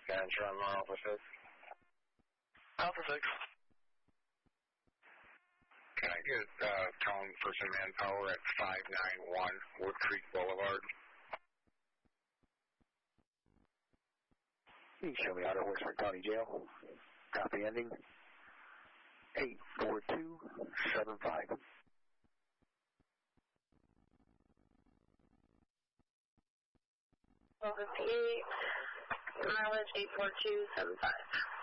Manager on Alpha 6. Alpha 6. Can I get tone for some manpower at 591 Wood Creek Boulevard? You can show me Outer Westford County Jail. Copy ending 84275. Well, 58, mileage 84275.